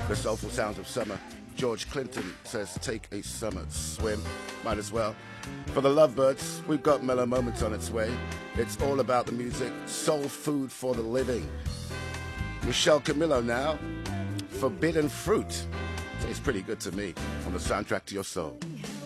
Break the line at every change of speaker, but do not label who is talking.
The soulful sounds of summer. George Clinton says, take a summer swim. Might as well. For the Lovebirds, we've got Mellow Moments on its way. It's all about the music, soul food for the living. Michelle Camillo now, Forbidden Fruit. Tastes pretty good to me. On the soundtrack to your soul.